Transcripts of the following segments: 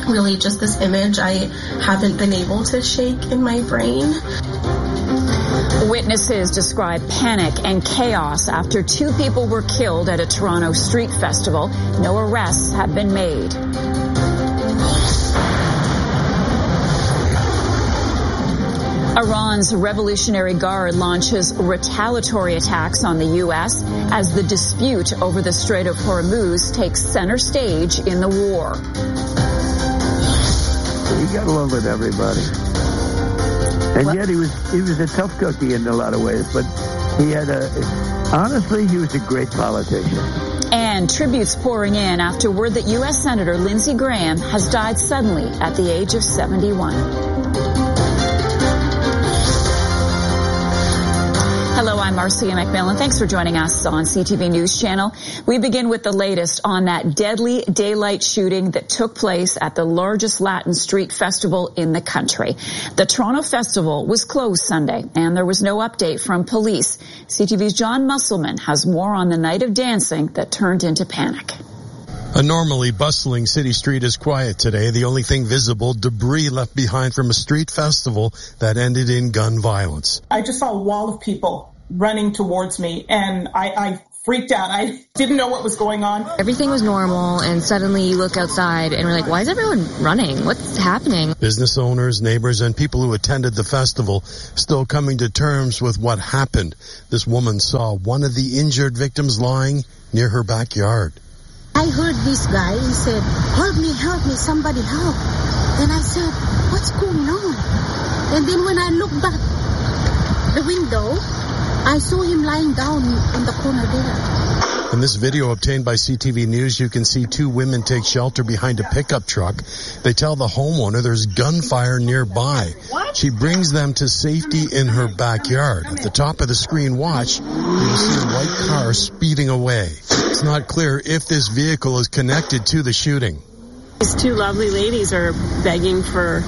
really just this image I haven't been able to shake in my brain. Witnesses describe panic and chaos after 2 people were killed at a Toronto street festival. No arrests have been made. Iran's Revolutionary Guard launches retaliatory attacks on the U.S. as the dispute over the Strait of Hormuz takes center stage in the war. He got along with everybody. And yet he was a tough cookie in a lot of ways, but honestly, he was a great politician. And tributes pouring in after word that U.S. Senator Lindsey Graham has died suddenly at the age of 71. Hello, I'm Marcia McMillan. Thanks for joining us on CTV News Channel. We begin with the latest on that deadly daylight shooting that took place at the largest Latin street festival in the country. The Toronto Festival was closed Sunday, and there was no update from police. CTV's John Musselman has more on the night of dancing that turned into panic. A normally bustling city street is quiet today. The only thing visible, debris left behind from a street festival that ended in gun violence. I just saw a wall of people running towards me, and I freaked out. I didn't know what was going on. Everything was normal, and suddenly you look outside, and we're like, why is everyone running? What's happening? Business owners, neighbors, and people who attended the festival still coming to terms with what happened. This woman saw one of the injured victims lying near her backyard. I heard this guy, he said, help me, somebody help. And I said, what's going on? And then when I looked back the window, I saw him lying down on the corner there. In this video obtained by CTV News, you can see 2 women take shelter behind a pickup truck. They tell the homeowner there's gunfire nearby. She brings them to safety in her backyard. At the top of the screen, watch, you will see a white car speeding away. It's not clear if this vehicle is connected to the shooting. These 2 lovely ladies are begging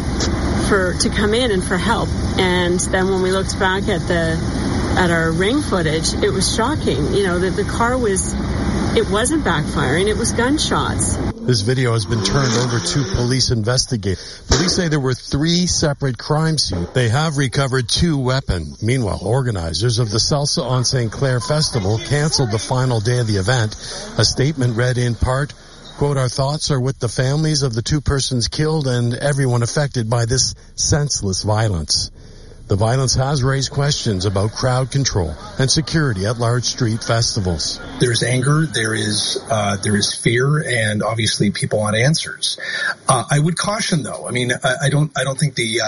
to come in and for help. And then when we looked back at our ring footage, it was shocking. You know, that the car wasn't backfiring, it was gunshots. This video has been turned over to police investigators. Police say there were 3 separate crime scenes. They have recovered 2 weapons. Meanwhile, organizers of the Salsa on St. Clair Festival canceled the final day of the event. A statement read in part, quote, our thoughts are with the families of the 2 persons killed and everyone affected by this senseless violence. The violence has raised questions about crowd control and security at large street festivals. There's anger, there is fear, and obviously people want answers. I would caution, though. I mean, I don't think the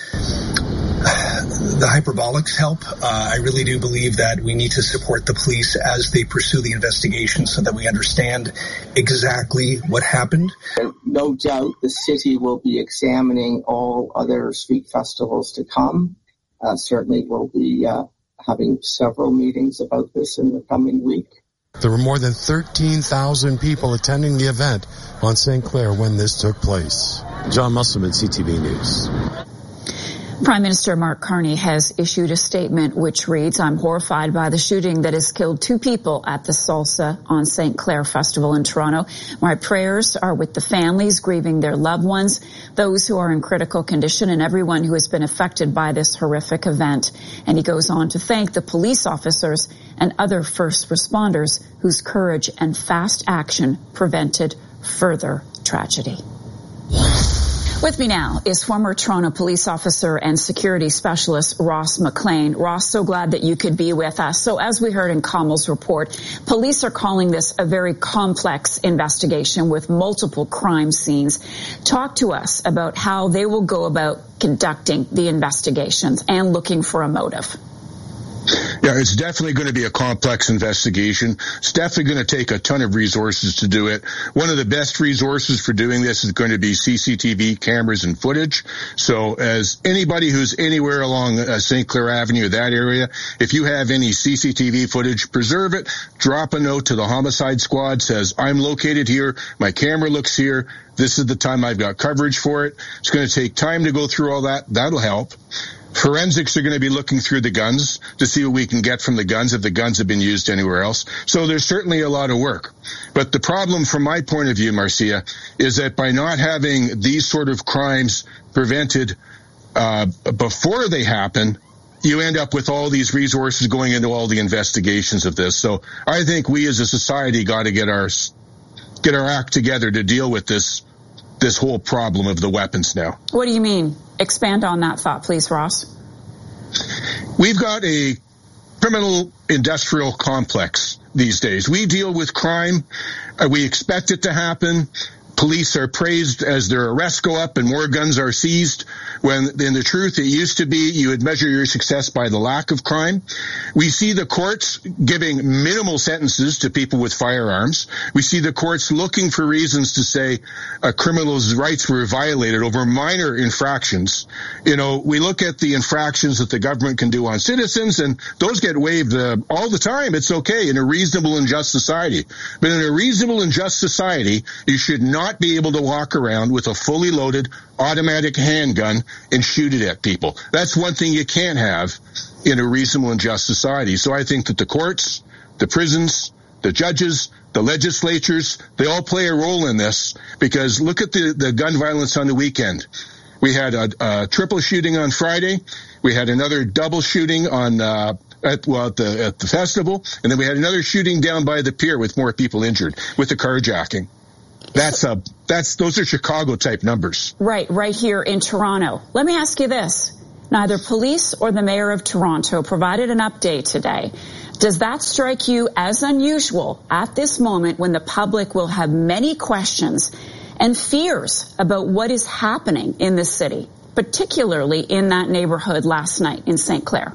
hyperbolics help. I really do believe that we need to support the police as they pursue the investigation so that we understand exactly what happened. No doubt the city will be examining all other street festivals to come. Certainly we'll be having several meetings about this in the coming week. There were more than 13,000 people attending the event on St. Clair when this took place. John Musselman, CTV News. Prime Minister Mark Carney has issued a statement which reads, I'm horrified by the shooting that has killed 2 people at the Salsa on St. Clair Festival in Toronto. My prayers are with the families grieving their loved ones, those who are in critical condition, and everyone who has been affected by this horrific event. And he goes on to thank the police officers and other first responders whose courage and fast action prevented further tragedy. With me now is former Toronto police officer and security specialist Ross McLean. Ross, so glad that you could be with us. So as we heard in Kamal's report, police are calling this a very complex investigation with multiple crime scenes. Talk to us about how they will go about conducting the investigations and looking for a motive. Yeah, it's definitely going to be a complex investigation. It's definitely going to take a ton of resources to do it. One of the best resources for doing this is going to be CCTV cameras and footage. So as anybody who's anywhere along St. Clair Avenue, that area, if you have any CCTV footage, preserve it. Drop a note to the homicide squad, says, I'm located here. My camera looks here. This is the time I've got coverage for it. It's going to take time to go through all that. That'll help. Forensics are going to be looking through the guns to see what we can get from the guns if the guns have been used anywhere else. So there's certainly a lot of work. But the problem from my point of view, Marcia, is that by not having these sort of crimes prevented before they happen, you end up with all these resources going into all the investigations of this. So I think we as a society got to get our act together to deal with this whole problem of the weapons now. What do you mean? Expand on that thought, please, Ross. We've got a criminal industrial complex these days. We deal with crime. We expect it to happen. Police are praised as their arrests go up and more guns are seized, when in the truth it used to be you would measure your success by the lack of crime. We see the courts giving minimal sentences to people with firearms. We see the courts looking for reasons to say a criminal's rights were violated over minor infractions. You know, we look at the infractions that the government can do on citizens, and those get waived all the time. It's okay in a reasonable and just society. But in a reasonable and just society, you should not be able to walk around with a fully loaded automatic handgun and shoot it at people. That's one thing you can't have in a reasonable and just society. So I think that the courts, the prisons, the judges, the legislatures, they all play a role in this, because look at the gun violence on the weekend. We had a triple shooting on Friday. We had another double shooting on at the festival, and then we had another shooting down by the pier with more people injured with the carjacking. Those are Chicago type numbers. Right here in Toronto. Let me ask you this. Neither police or the mayor of Toronto provided an update today. Does that strike you as unusual at this moment when the public will have many questions and fears about what is happening in the city, particularly in that neighborhood last night in St. Clair?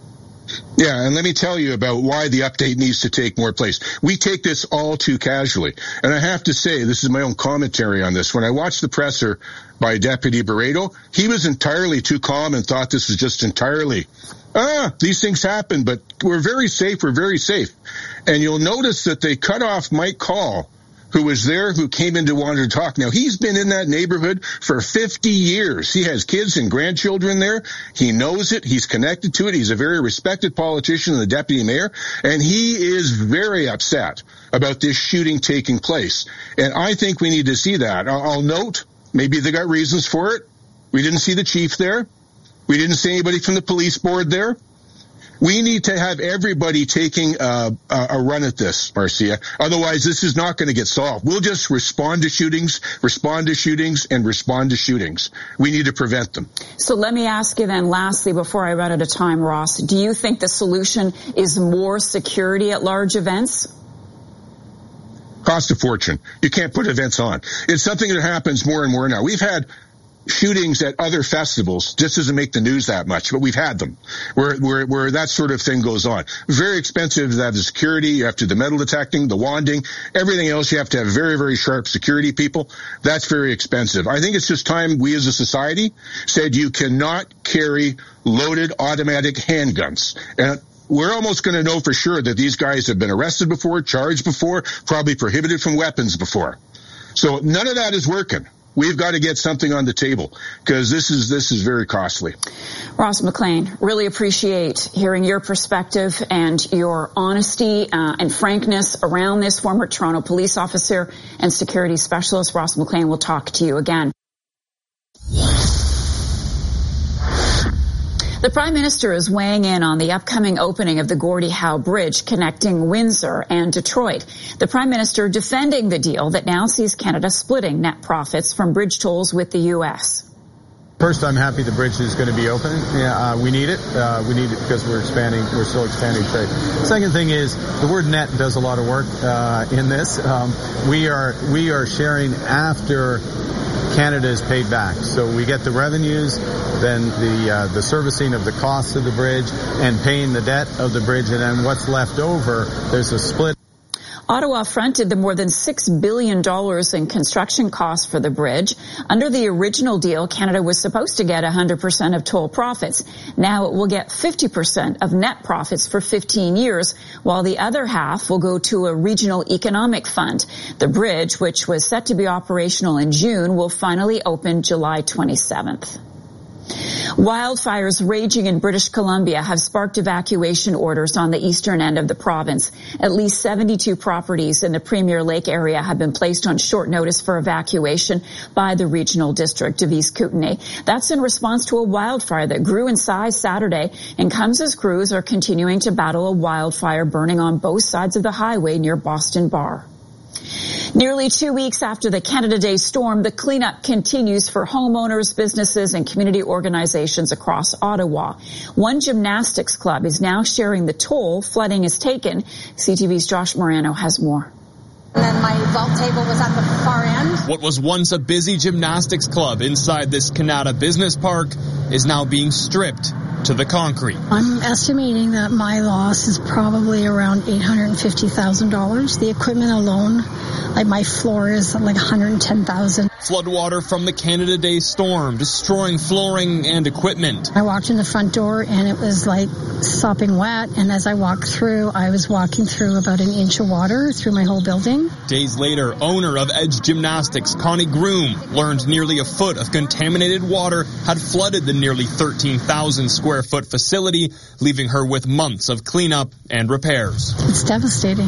Yeah, and let me tell you about why the update needs to take more place. We take this all too casually. And I have to say, this is my own commentary on this. When I watched the presser by Deputy Barreto, he was entirely too calm and thought this was just entirely, these things happen, but we're very safe, And you'll notice that they cut off Mike Call, who was there, who came in to want to talk. Now, he's been in that neighborhood for 50 years. He has kids and grandchildren there. He knows it. He's connected to it. He's a very respected politician and the deputy mayor, and he is very upset about this shooting taking place. And I think we need to see that. I'll note, maybe they got reasons for it. We didn't see the chief there. We didn't see anybody from the police board there. We need to have everybody taking a run at this, Marcia. Otherwise, this is not going to get solved. We'll just respond to shootings. We need to prevent them. So let me ask you then, lastly, before I run out of time, Ross, do you think the solution is more security at large events? Cost a fortune. You can't put events on. It's something that happens more and more now. We've had shootings at other festivals. Just doesn't make the news that much, but we've had them where that sort of thing goes on. Very expensive to have the security. You have to do the metal detecting, the wanding, everything else. You have to have very, very sharp security people. That's very expensive. I think it's just time we as a society said you cannot carry loaded automatic handguns. And we're almost going to know for sure that these guys have been arrested before, charged before, probably prohibited from weapons before. So none of that is working. We've got to get something on the table because this is very costly. Ross McLean, really appreciate hearing your perspective and your honesty and frankness around this. Former Toronto police officer and security specialist Ross McLean, will talk to you again. The Prime Minister is weighing in on the upcoming opening of the Gordie Howe Bridge connecting Windsor and Detroit. The Prime Minister defending the deal that now sees Canada splitting net profits from bridge tolls with the U.S. First, I'm happy the bridge is going to be open. We need it. We need it because we're still expanding trade. Second thing is the word net does a lot of work in this. We are sharing after Canada is paid back. So we get the revenues, then the servicing of the costs of the bridge and paying the debt of the bridge, and then what's left over, there's a split. Ottawa fronted the more than $6 billion in construction costs for the bridge. Under the original deal, Canada was supposed to get 100% of toll profits. Now it will get 50% of net profits for 15 years, while the other half will go to a regional economic fund. The bridge, which was set to be operational in June, will finally open July 27th. Wildfires raging in British Columbia have sparked evacuation orders on the eastern end of the province. At least 72 properties in the Premier Lake area have been placed on short notice for evacuation by the Regional District of East Kootenay. That's in response to a wildfire that grew in size Saturday and comes as crews are continuing to battle a wildfire burning on both sides of the highway near Boston Bar. Nearly 2 weeks after the Canada Day storm, the cleanup continues for homeowners, businesses, and community organizations across Ottawa. One gymnastics club is now sharing the toll flooding has taken. CTV's Josh Morano has more. And then my vault table was at the far end. What was once a busy gymnastics club inside this Canada Business Park is now being stripped to the concrete. I'm estimating that my loss is probably around $850,000. The equipment alone, like my floor, is like $110,000. Floodwater from the Canada Day storm destroying flooring and equipment. I walked in the front door and it was like sopping wet, and as I walked through, I was walking through about an inch of water through my whole building. Days later, owner of Edge Gymnastics, Connie Groom, learned nearly a foot of contaminated water had flooded the nearly 13,000 square foot facility, leaving her with months of cleanup and repairs. It's devastating.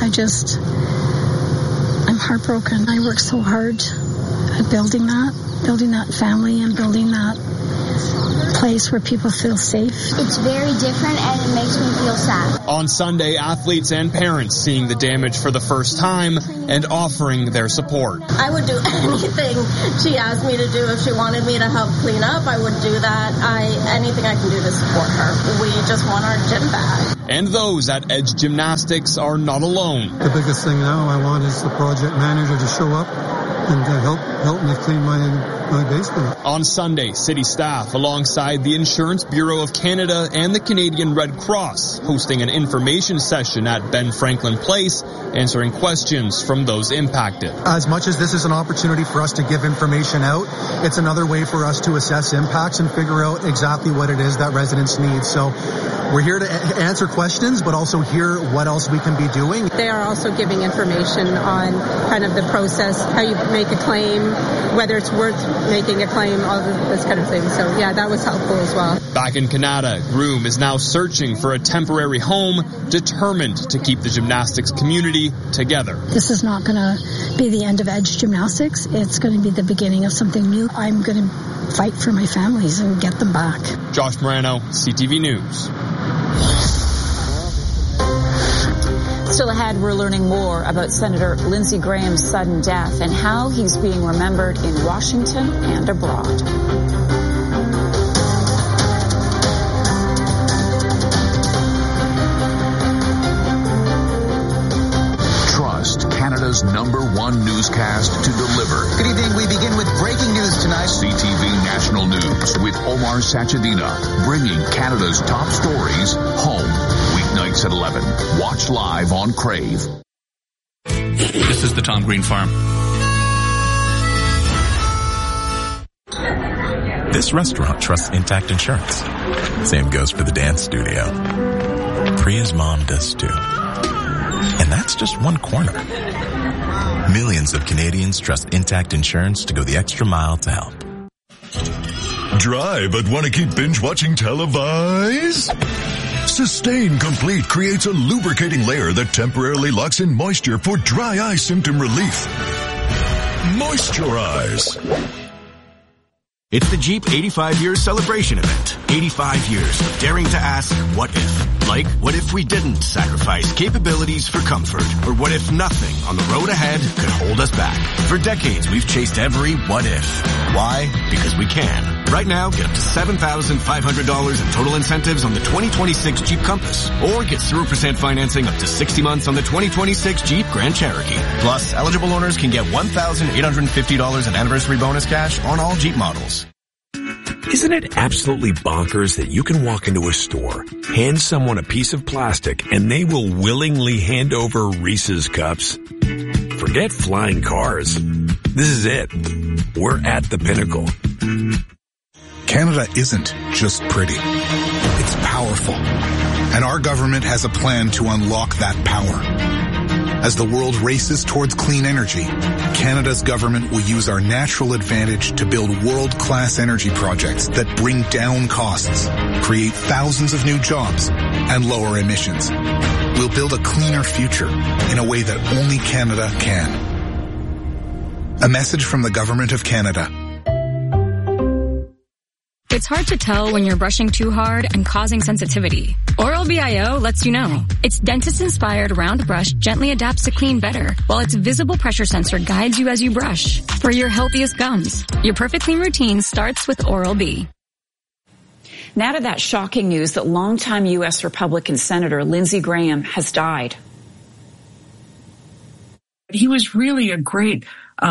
I'm heartbroken. I worked so hard at building that family and building that place where people feel safe. It's very different and it makes me feel sad. On Sunday, athletes and parents seeing the damage for the first time and offering their support. I would do anything she asked me to do. If she wanted me to help clean up, I would do that. Anything I can do to support her. We just want our gym back. And those at Edge Gymnastics are not alone. The biggest thing now I want is the project manager to show up and help me clean my basement. On Sunday, city staff alongside the Insurance Bureau of Canada and the Canadian Red Cross hosting an information session at Ben Franklin Place, answering questions from those impacted. As much as this is an opportunity for us to give information out, it's another way for us to assess impacts and figure out exactly what it is that residents need. So we're here to answer questions, but also hear what else we can be doing. They are also giving information on kind of the process, how you make a claim, whether it's worth making a claim, all this kind of thing. So yeah, that was helpful as well. Back in Canada, Groom is now searching for a temporary home, determined to keep the gymnastics community together. This is not going to be the end of Edge Gymnastics. It's going to be the beginning of something new. I'm going to fight for my families and get them back. Josh Morano, CTV News. Still ahead, we're learning more about Senator Lindsey Graham's sudden death and how he's being remembered in Washington and abroad. Trust Canada's #1 newscast to deliver. Good evening. We begin with breaking news tonight. CTV National News with Omar Sachedina, bringing Canada's top stories home. Weeknights at 11. Watch live on Crave. This is the Tom Green Farm. This restaurant trusts Intact Insurance. Same goes for the dance studio. Priya's mom does too. And that's just one corner. Millions of Canadians trust Intact Insurance to go the extra mile to help. Dry but want to keep binge watching televised? Sustain Complete creates a lubricating layer that temporarily locks in moisture for dry eye symptom relief. Moisturize. It's the Jeep 85 Years Celebration event. 85 years of daring to ask, what if? Like, what if we didn't sacrifice capabilities for comfort? Or what if nothing on the road ahead could hold us back? For decades, we've chased every what if. Why? Because we can. Right now, get up to $7,500 in total incentives on the 2026 Jeep Compass. Or get 0% financing up to 60 months on the 2026 Jeep Grand Cherokee. Plus, eligible owners can get $1,850 in anniversary bonus cash on all Jeep models. Isn't it absolutely bonkers that you can walk into a store, hand someone a piece of plastic, and they will willingly hand over Reese's cups? Forget flying cars. This is it. We're at the pinnacle. Canada isn't just pretty. It's powerful. And our government has a plan to unlock that power. As the world races towards clean energy, Canada's government will use our natural advantage to build world-class energy projects that bring down costs, create thousands of new jobs, and lower emissions. We'll build a cleaner future in a way that only Canada can. A message from the Government of Canada. It's hard to tell when you're brushing too hard and causing sensitivity. Oral-B-iO lets you know. Its dentist-inspired round brush gently adapts to clean better, while its visible pressure sensor guides you as you brush. For your healthiest gums, your perfect clean routine starts with Oral-B. Now to that shocking news that longtime U.S. Republican Senator Lindsey Graham has died. He was really a great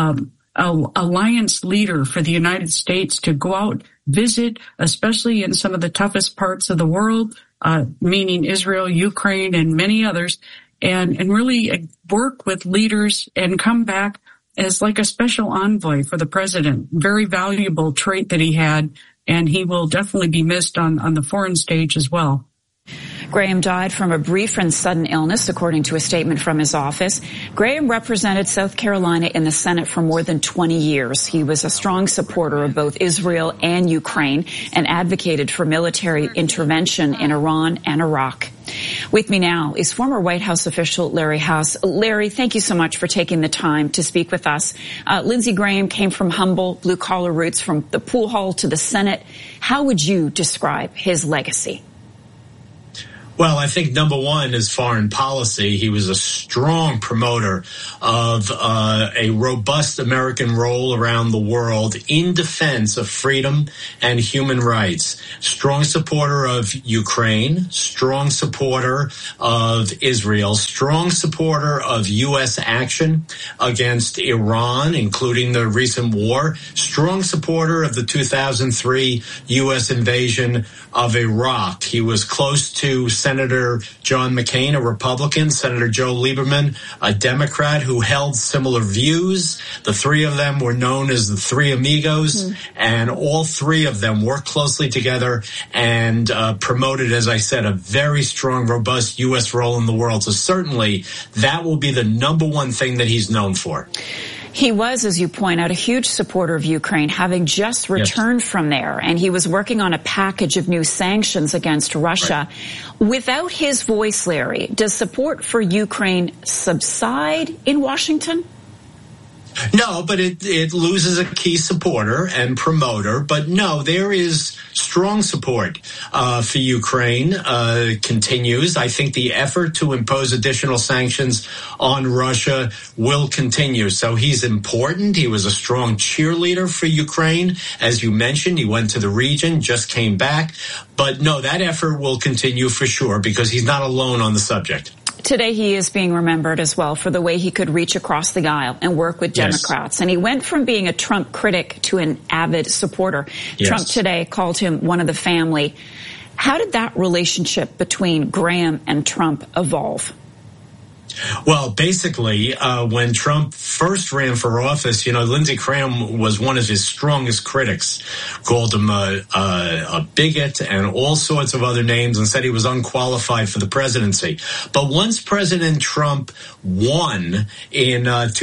alliance leader for the United States to go out, visit, especially in some of the toughest parts of the world, meaning Israel, Ukraine, and many others, and really work with leaders and come back as like a special envoy for the president. Very valuable trait that he had, and he will definitely be missed on the foreign stage as well. Graham died from a brief and sudden illness, according to a statement from his office. Graham represented South Carolina in the Senate for more than 20 years. He was a strong supporter of both Israel and Ukraine and advocated for military intervention in Iran and Iraq. With me now is former White House official Larry House. Larry, thank you so much for taking the time to speak with us. Lindsey Graham came from humble blue-collar roots, from the pool hall to the Senate. How would you describe his legacy? Well, I think number one is foreign policy. He was a strong promoter of a robust American role around the world in defense of freedom and human rights. Strong supporter of Ukraine, strong supporter of Israel, strong supporter of U.S. action against Iran, including the recent war, strong supporter of the 2003 U.S. invasion of Iraq. He was close to Senator John McCain, a Republican, Senator Joe Lieberman, a Democrat, who held similar views. The three of them were known as the Three Amigos, and all three of them worked closely together and promoted, as I said, a very strong, robust U.S. role in the world. So certainly that will be the number one thing that he's known for. He was, as you point out, a huge supporter of Ukraine, having just returned from there, and he was working on a package of new sanctions against Russia. Right. Without his voice, Larry, does support for Ukraine subside in Washington? No, but it loses a key supporter and promoter. But no, there is strong support for Ukraine continues. I think the effort to impose additional sanctions on Russia will continue. So he's important. He was a strong cheerleader for Ukraine. As you mentioned, he went to the region, just came back. But no, that effort will continue for sure, because he's not alone on the subject. Today he is being remembered as well for the way he could reach across the aisle and work with Democrats. Yes. And he went from being a Trump critic to an avid supporter. Yes. Trump today called him one of the family. How did that relationship between Graham and Trump evolve? Well, basically, when Trump first ran for office, Lindsey Graham was one of his strongest critics, called him a bigot and all sorts of other names, and said he was unqualified for the presidency. But once President Trump won in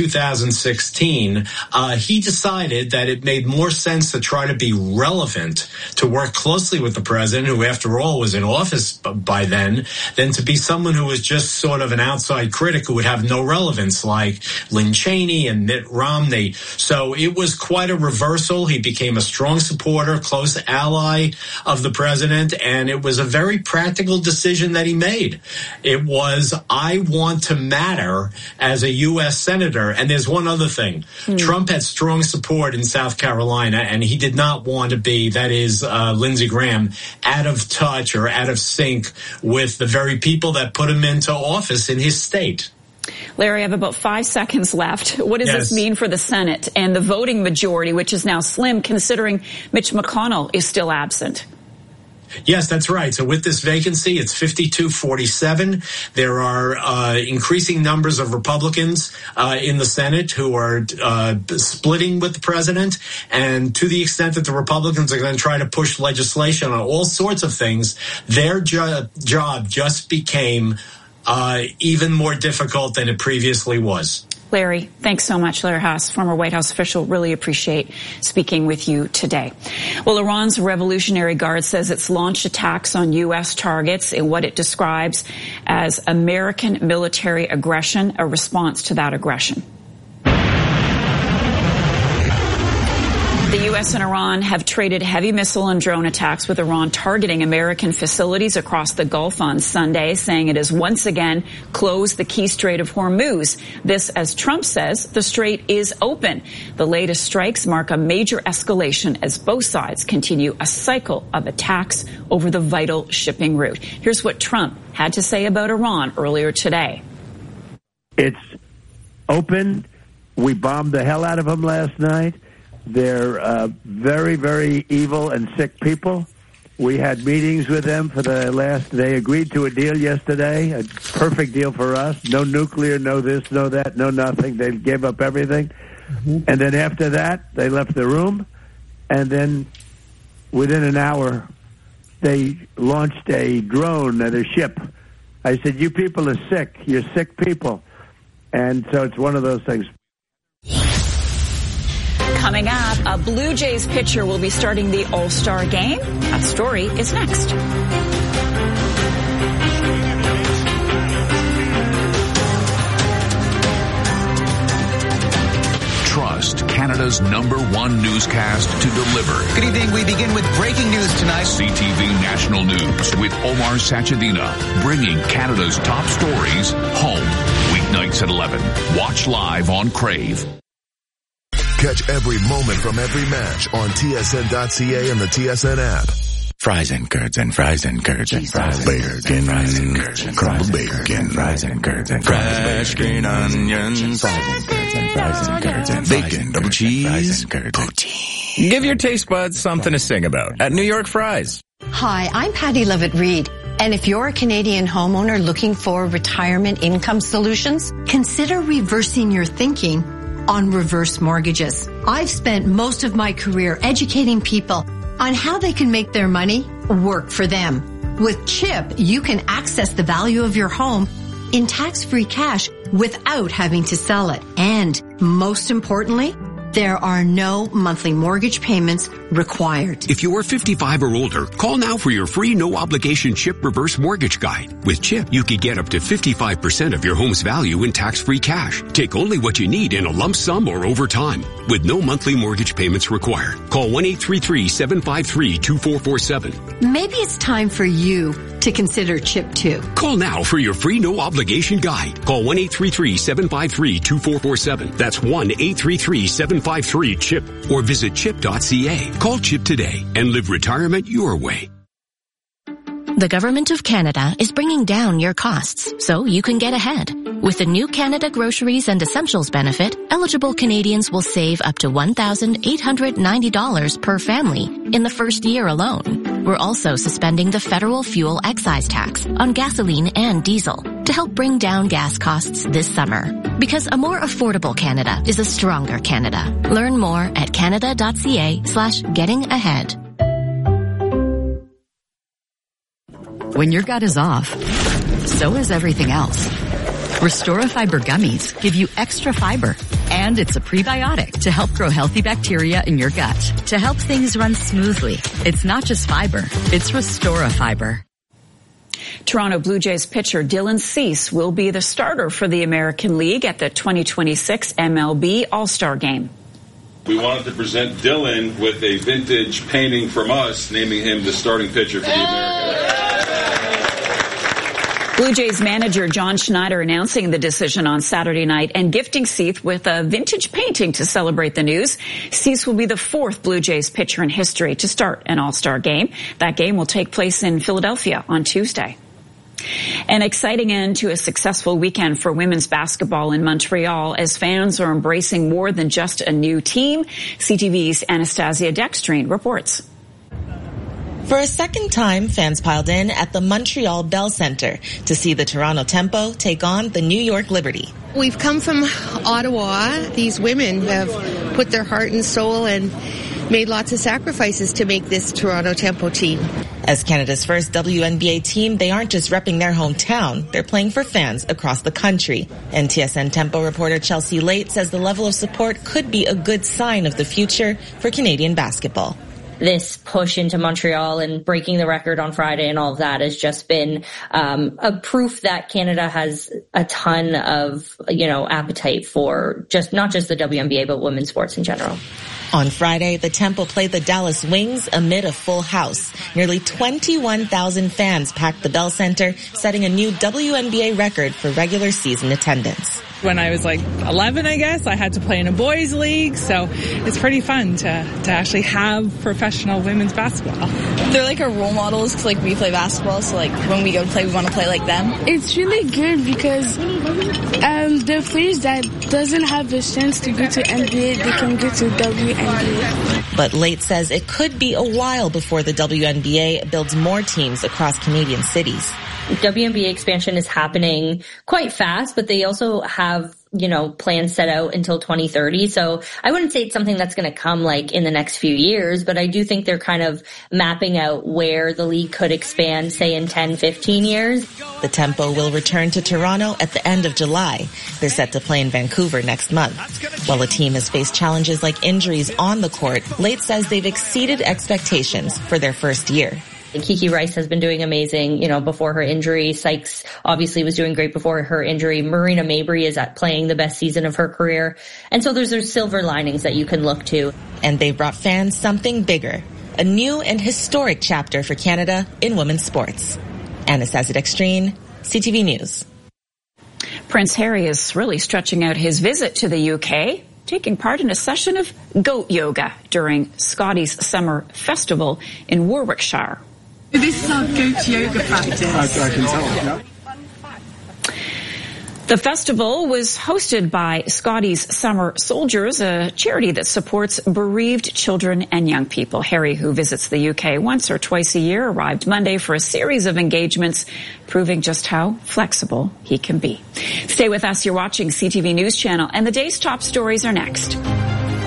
2016, he decided that it made more sense to try to be relevant, to work closely with the president, who after all was in office by then, than to be someone who was just sort of an outside critic who would have no relevance, like Lynn Cheney and Mitt Romney. So it was quite a reversal. He became a strong supporter, close ally of the president, and it was a very practical decision that he made. It was, I want to matter as a U.S. senator. And there's one other thing. Trump had strong support in South Carolina, and he did not want to be, that is, Lindsey Graham, out of touch or out of sync with the very people that put him into office in his state. Larry, I have about 5 seconds left. What does this mean for the Senate and the voting majority, which is now slim, considering Mitch McConnell is still absent? Yes, that's right. So with this vacancy, it's 52-47. There are increasing numbers of Republicans in the Senate who are splitting with the president. And to the extent that the Republicans are going to try to push legislation on all sorts of things, their job just became even more difficult than it previously was. Larry, thanks so much. Larry Haas, former White House official, really appreciate speaking with you today. Well, Iran's Revolutionary Guard says it's launched attacks on U.S. targets in what it describes as American military aggression, a response to that aggression. The U.S. and Iran have traded heavy missile and drone attacks, with Iran targeting American facilities across the Gulf on Sunday, saying it has once again closed the key Strait of Hormuz. This, as Trump says, the strait is open. The latest strikes mark a major escalation as both sides continue a cycle of attacks over the vital shipping route. Here's what Trump had to say about Iran earlier today. It's open. We bombed the hell out of them last night. They're very, very evil and sick people. We had meetings with them they agreed to a deal yesterday, a perfect deal for us. No nuclear, no this, no that, no nothing. They gave up everything. Mm-hmm. And then after that, they left the room. And then within an hour, they launched a drone at a ship. I said, you people are sick. You're sick people. And so it's one of those things. Coming up, a Blue Jays pitcher will be starting the All-Star game. That story is next. Trust Canada's #1 newscast to deliver. Good evening. We begin with breaking news tonight. CTV National News with Omar Sachedina, bringing Canada's top stories home. Weeknights at 11. Watch live on Crave. Catch every moment from every match on TSN.ca and the TSN app. Fries and curds and fries and curds and fries and fries and curds and crumbled bacon, fries and curds and fresh green onions, fries and curds and fries and curds and bacon, double cheese, poutine. Give your taste buds something to sing about at New York Fries. Hi, I'm Patty Levitt-Reed. And if you're a Canadian homeowner looking for retirement income solutions, consider reversing your thinking on reverse mortgages. I've spent most of my career educating people on how they can make their money work for them. With CHIP, you can access the value of your home in tax-free cash without having to sell it. And most importantly, there are no monthly mortgage payments required. If you are 55 or older, call now for your free no-obligation CHIP reverse mortgage guide. With CHIP, you can get up to 55% of your home's value in tax-free cash. Take only what you need in a lump sum or over time, with no monthly mortgage payments required. Call 1-833-753-2447. Maybe it's time for you to consider CHIP too. Call now for your free no-obligation guide. Call 1-833-753-2447. That's 1-833-753-CHIP. Or visit chip.ca. Call CHIP today and live retirement your way. The Government of Canada is bringing down your costs so you can get ahead. With the new Canada Groceries and Essentials benefit, eligible Canadians will save up to $1,890 per family in the first year alone. We're also suspending the federal fuel excise tax on gasoline and diesel to help bring down gas costs this summer. Because a more affordable Canada is a stronger Canada. Learn more at canada.ca/getting-ahead. When your gut is off, so is everything else. Restora Fiber Gummies give you extra fiber, and it's a prebiotic to help grow healthy bacteria in your gut. To help things run smoothly, it's not just fiber, it's Restora Fiber. Toronto Blue Jays pitcher Dylan Cease will be the starter for the American League at the 2026 MLB All-Star Game. We wanted to present Dylan with a vintage painting from us, naming him the starting pitcher for the American League. Blue Jays manager John Schneider announcing the decision on Saturday night and gifting Cease with a vintage painting to celebrate the news. Cease will be the fourth Blue Jays pitcher in history to start an All-Star game. That game will take place in Philadelphia on Tuesday. An exciting end to a successful weekend for women's basketball in Montreal as fans are embracing more than just a new team. CTV's Anastasia Dextrine reports. For a second time, fans piled in at the Montreal Bell Centre to see the Toronto Tempo take on the New York Liberty. We've come from Ottawa. These women have put their heart and soul and made lots of sacrifices to make this Toronto Tempo team. As Canada's first WNBA team, they aren't just repping their hometown. They're playing for fans across the country. And TSN Tempo reporter Chelsea Late says the level of support could be a good sign of the future for Canadian basketball. This push into Montreal and breaking the record on Friday and all of that has just been a proof that Canada has a ton of, appetite for not just the WNBA, but women's sports in general. On Friday, the Tempo played the Dallas Wings amid a full house. Nearly 21,000 fans packed the Bell Center, setting a new WNBA record for regular season attendance. When I was 11, I guess, I had to play in a boys' league, so it's pretty fun to actually have professional women's basketball. They're like our role models because we play basketball, so when we go to play, we want to play like them. It's really good because the players that doesn't have the chance to go to NBA, they can go to WNBA. But Late says it could be a while before the WNBA builds more teams across Canadian cities. WNBA expansion is happening quite fast, but they also have, plans set out until 2030. So I wouldn't say it's something that's going to come in the next few years, but I do think they're kind of mapping out where the league could expand, say in 10, 15 years. The Tempo will return to Toronto at the end of July. They're set to play in Vancouver next month. While the team has faced challenges like injuries on the court, Late says they've exceeded expectations for their first year. Kiki Rice has been doing amazing, before her injury. Sykes obviously was doing great before her injury. Marina Mabry is playing the best season of her career. And so there's silver linings that you can look to. And they brought fans something bigger, a new and historic chapter for Canada in women's sports. Anna Sazidextrine, CTV News. Prince Harry is really stretching out his visit to the UK, taking part in a session of goat yoga during Scotty's Summer Festival in Warwickshire. This is our goat yoga practice. I can tell, yeah. The festival was hosted by Scotty's Summer Soldiers, a charity that supports bereaved children and young people. Harry, who visits the UK once or twice a year, arrived Monday for a series of engagements, proving just how flexible he can be. Stay with us. You're watching CTV News Channel, and the day's top stories are next.